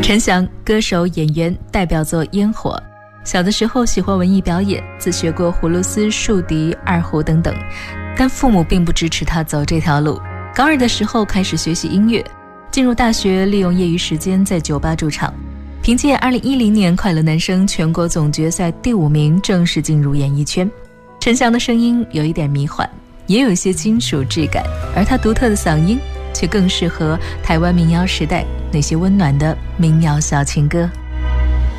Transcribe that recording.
陈翔，歌手演员，代表作《烟火》。小的时候喜欢文艺表演，自学过葫芦丝、竖笛、二胡等等，但父母并不支持他走这条路。高二的时候开始学习音乐，进入大学利用业余时间在酒吧驻唱，凭借2010年快乐男声全国总决赛第5名正式进入演艺圈。陈翔的声音有一点迷幻，也有一些金属质感，而他独特的嗓音却更适合台湾民谣时代那些温暖的民谣小情歌。